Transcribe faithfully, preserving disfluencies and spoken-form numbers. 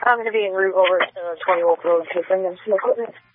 I'm going to be en route over to twenty Wolf Road to bring them some equipment.